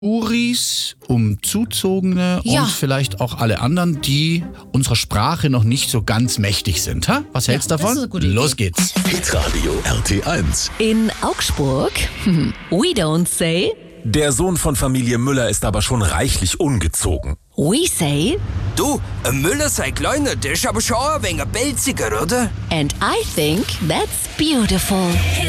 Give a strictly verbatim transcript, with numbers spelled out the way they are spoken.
Uris, um Zuzogene Ja. und vielleicht auch alle anderen, die unserer Sprache noch nicht so ganz mächtig sind. Ha? Was hältst du das davon? ist eine gute Idee. Los geht's. Hitradio R T eins. In Augsburg, we don't say, Der Sohn von Familie Müller ist aber schon reichlich ungezogen. we say, Du, ein Müller sei kleiner, der ist aber schon ein wenig belziger, oder? and I think that's beautiful.